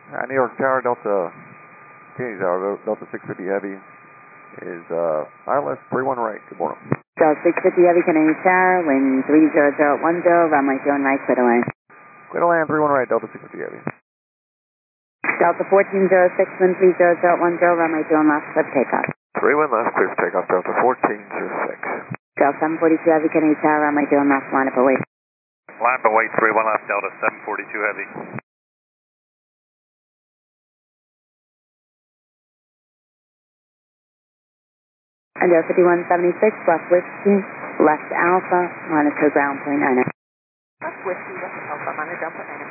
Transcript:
New York Tower, Delta, Kennedy Tower, Delta 650 Heavy is ILS 31 right. Good morning. Delta 650 Heavy, Kennedy Tower, wind 30010, runway 01 right, clear to land. Clear to land, 31 right, Delta 650 Heavy. Delta 1406, wind 30010, runway 01 left, clear for takeoff. 31 left, clear for takeoff, Delta 1406. Delta 742 Heavy, Kennedy Tower, runway 01 left, line up await. Line up await, 31 left, Delta 742 Heavy. And 5176, left whiskey, left alpha, monitor ground point 9. Left whiskey, left alpha, monitor ground point 9.